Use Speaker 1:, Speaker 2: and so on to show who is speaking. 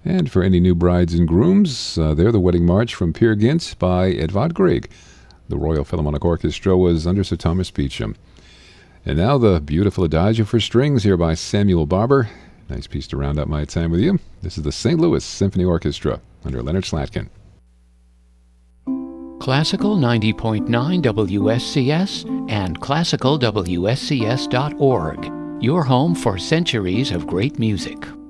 Speaker 1: And for any new brides and grooms, they're the Wedding March from Peer Gynt by Edvard Grieg. The Royal Philharmonic Orchestra was under Sir Thomas Beecham. And now the beautiful Adagio for strings here by Samuel Barber. Nice piece to round up my time with you. This is the St. Louis Symphony Orchestra under Leonard Slatkin.
Speaker 2: Classical 90.9 WSCS and classicalwscs.org. Your home for centuries of great music.